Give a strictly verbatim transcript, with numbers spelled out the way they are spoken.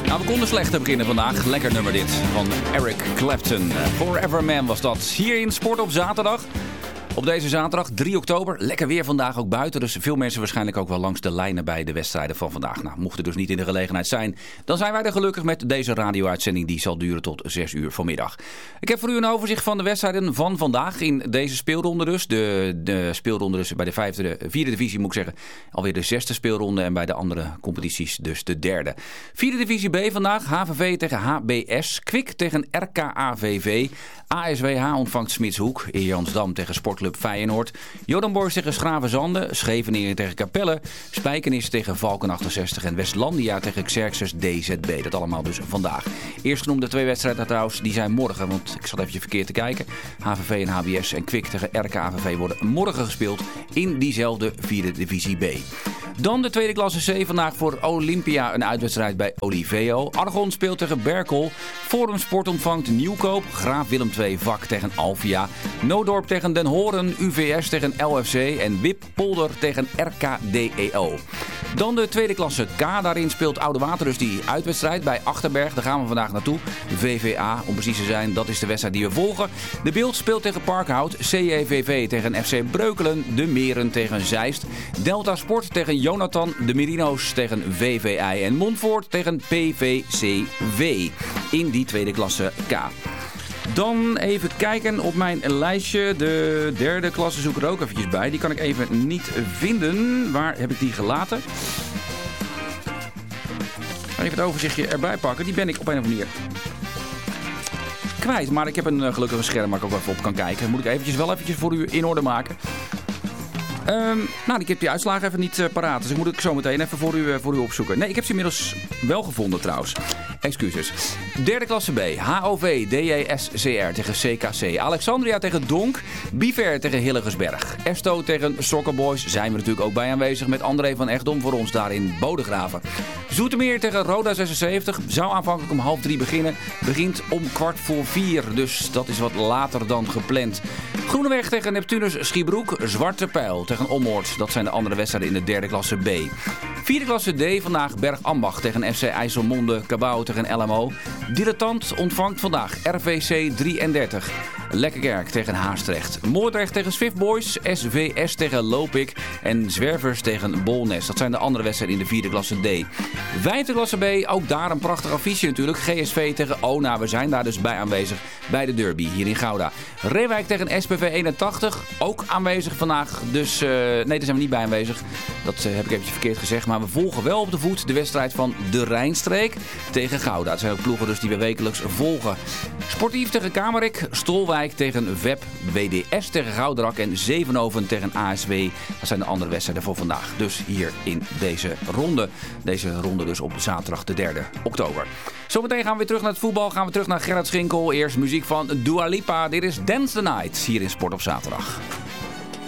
Nou, we konden slecht beginnen vandaag. Lekker nummer dit van Eric Clapton. Forever Man was dat. Hier in Sport op zaterdag. Op deze zaterdag, drie oktober. Lekker weer vandaag ook buiten. Dus veel mensen waarschijnlijk ook wel langs de lijnen bij de wedstrijden van vandaag. Nou, mocht er dus niet in de gelegenheid zijn, dan zijn wij er gelukkig met deze radio-uitzending. Die zal duren tot zes uur vanmiddag. Ik heb voor u een overzicht van de wedstrijden van vandaag in deze speelronde dus. De, de speelronde dus bij de vijfde, vierde divisie moet ik zeggen. Alweer de zesde speelronde en bij de andere competities dus de derde. Vierde divisie B vandaag. H V V tegen H B S. Kwik tegen R K A V V. A S W H ontvangt Smitshoek. Jansdam tegen Sportclub Feyenoord. Jordan Boys tegen Schravenzande. Scheveningen tegen Capelle. Spijkenis tegen Valken achtenzestig. En Westlandia tegen Xerxes D Z B. Dat allemaal dus vandaag. Eerst genoemde twee wedstrijden trouwens. Die zijn morgen. Want ik zat even verkeerd te kijken. H V V en H B S en Kwik tegen R K A V V worden morgen gespeeld. In diezelfde vierde divisie B. Dan de tweede klasse C. Vandaag voor Olympia een uitwedstrijd bij Oliveo. Argon speelt tegen Berkel. Forum Sport ontvangt Nieuwkoop. Graaf Willem twee Vak tegen Alvia. Noodorp tegen Den Horen. U V S tegen L F C. En Wip Polder tegen R K D E O. Dan de tweede klasse K. Daarin speelt Oude Waterrust die uitwedstrijd bij Achterberg. Daar gaan we vandaag naartoe. V V A, om precies te zijn, dat is de wedstrijd die we volgen. De Beeld speelt tegen Parkhout. C J V V tegen F C Breukelen. De Meren tegen Zeist. Delta Sport tegen Jonathan. De Merino's tegen V V I. En Montfort tegen P V C W. In die tweede klasse K. Dan even kijken op mijn lijstje. De derde klasse zoek ik er ook eventjes bij. Die kan ik even niet vinden. Waar heb ik die gelaten? Even het overzichtje erbij pakken. Die ben ik op een of andere manier kwijt. Maar ik heb een uh, gelukkige scherm waar ik ook even op kan kijken. Dat moet ik eventjes wel eventjes voor u in orde maken. Um, nou, ik heb die uitslagen even niet uh, paraat. Dus ik moet ik zo meteen even voor u, uh, voor u opzoeken. Nee, ik heb ze inmiddels wel gevonden trouwens. Excuses. Derde klasse B. H O V D J S C R tegen C K C. Alexandria tegen Donk. Biver tegen Hillegersberg. Esto tegen Soccer Boys. Zijn we natuurlijk ook bij aanwezig met André van Echtdom voor ons daar in Bodegraven. Zoetermeer tegen Roda zesenzeventig. Zou aanvankelijk om half drie beginnen. Begint om kwart voor vier. Dus dat is wat later dan gepland. Groeneweg tegen Neptunus Schiebroek. Zwarte Pijl tegen Ommoord. Dat zijn de andere wedstrijden in de derde klasse B. Vierde klasse D. Vandaag Bergambacht tegen F C IJsselmonde. Cabau tegen L M O. Dilettant ontvangt vandaag R V C drieëndertig. Lekkerkerk tegen Haastrecht. Moordrecht tegen Swift Boys. S V S tegen Lopik. En Zwervers tegen Bolnes. Dat zijn de andere wedstrijden in de vierde klasse D. Vijfde klasse B. Ook daar een prachtig affiche natuurlijk. G S V tegen Ona. We zijn daar dus bij aanwezig bij de derby hier in Gouda. Reewijk tegen S P V eenentachtig. Ook aanwezig vandaag. Dus uh, nee, daar zijn we niet bij aanwezig. Dat uh, heb ik eventjes verkeerd gezegd. Maar we volgen wel op de voet de wedstrijd van de Rijnstreek tegen Gouda. Het zijn ook ploegen dus die we wekelijks volgen. Sportief tegen Kamerik. Stolwijk tegen V E P. W D S tegen Gouderak. En Zevenhoven tegen A S W. Dat zijn de andere wedstrijden voor vandaag. Dus hier in deze ronde. Deze ronde dus op zaterdag de derde oktober. Zometeen gaan we weer terug naar het voetbal. Gaan we terug naar Gerrit Schinkel. Eerst muziek van Dua Lipa. Dit is Dance the Night. Hier in Sport op zaterdag.